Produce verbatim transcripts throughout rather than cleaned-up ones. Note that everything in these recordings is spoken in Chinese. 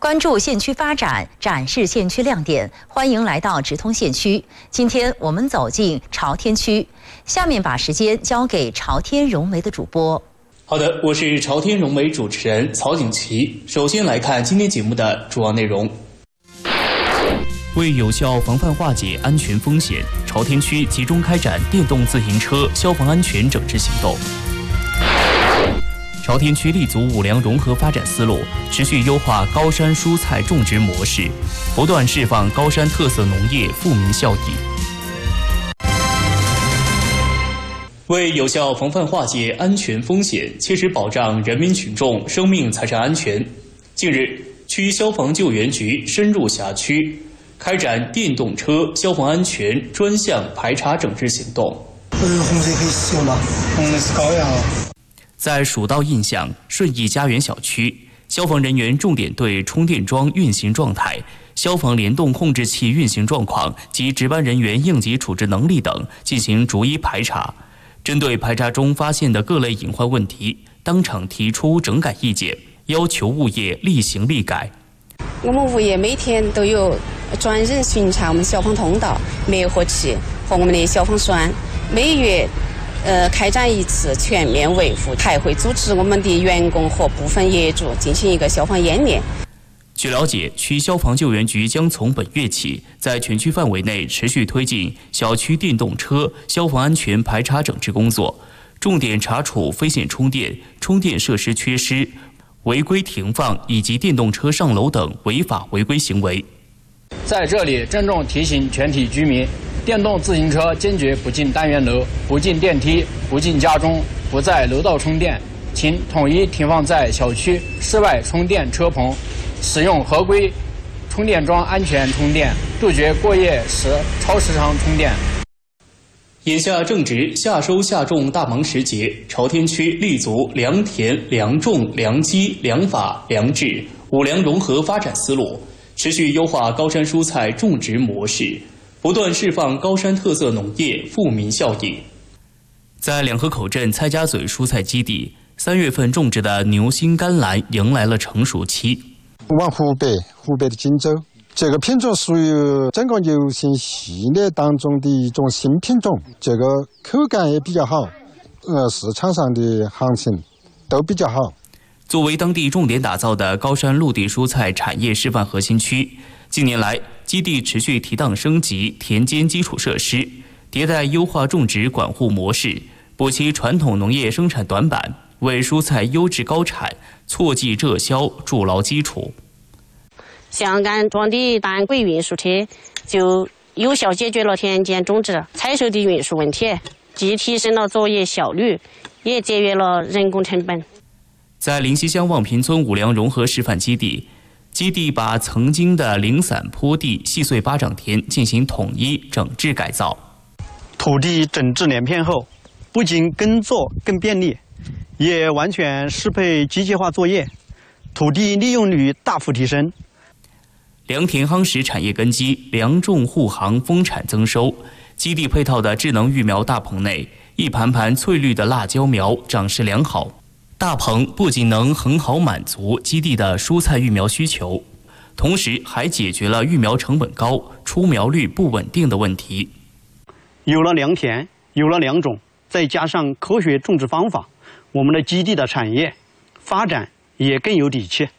关注县区发展，展示县区亮点。欢迎来到直通县区。今天我们走进朝天区，下面把时间交给朝天融媒的主播。 好的，我是朝天融媒主持人曹景琦。首先来看今天节目的主要内容。为有效防范化解安全风险，朝天区集中开展电动自行车消防安全整治行动。朝天区立足五粮融合发展思路，持续优化高山蔬菜种植模式，不断释放高山特色农业富民效益。为有效防范化解安全风险，切实保障人民群众生命财产安全，近日，区消防救援局深入辖区，开展电动车消防安全专项排查整治行动。 呃，红色可以使用吗？红的是高压哦。 在蜀道印象顺义家园小区，消防人员重点对充电桩运行状态、消防联动控制器运行状况及值班人员应急处置能力等进行逐一排查。针对排查中发现的各类隐患问题，当场提出整改意见，要求物业立行立改。 我们物业每天都有专人巡查我们消防通道、灭火器和我们的消防栓，每月呃，开展一次全面维护，还会组织我们的员工和部分业主进行一个消防演练。 据了解，区消防救援局将从本月起，在全区范围内持续推进小区电动车消防安全排查整治工作，重点查处非线充电、充电设施缺失、违规停放以及电动车上楼等违法违规行为。 在这里郑重提醒全体居民，电动自行车坚决不进单元楼、不进电梯、不进家中、不在楼道充电，请统一停放在小区室外充电车棚，使用合规充电桩安全充电，杜绝过夜时超时长充电。 眼下正值夏收夏种大忙时节，朝天区立足良田、良种、良机、良法、良治五粮融合发展思路，持续优化高山蔬菜种植模式，不断释放高山特色农业富民效益。在两河口镇蔡家嘴蔬菜基地，三月份种植的牛心甘蓝迎来了成熟期。 往湖北，湖北的荆州，这个品种属于整个牛心系列当中的一种新品种，这个口感也比较好，呃，市场上的行情都比较好。 作为当地重点打造的高山陆地蔬菜产业示范核心区，近年来基地持续提档升级田间基础设施，迭代优化种植管护模式，补齐传统农业生产短板，为蔬菜优质高产、错季蔗销筑牢基础。 像安装的单轨运输车，就有效解决了田间种植采收的运输问题，既提升了作业效率，也节约了人工成本。 在临溪乡望坪村五粮融合示范基地，基地把曾经的零散坡地、细碎巴掌田进行统一整治改造。 土地整治连片后，不仅耕作更便利，也完全适配机械化作业，土地利用率大幅提升。 良田夯实产业根基，良种护航丰产增收。基地配套的智能育苗大棚内，一盘盘翠绿的辣椒苗长势良好。大棚不仅能很好满足基地的蔬菜育苗需求，同时还解决了育苗成本高、出苗率不稳定的问题。 有了良田，有了良种，再加上科学种植方法，我们的基地的产业发展也更有底气。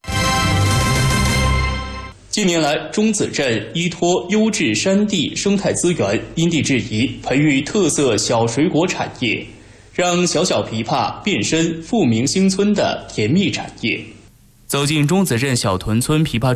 近年来，钟子镇依托优质山地生态资源，因地制宜培育特色小水果产业，让小小枇杷变身富民兴村的甜蜜产业。走进钟子镇小屯村枇杷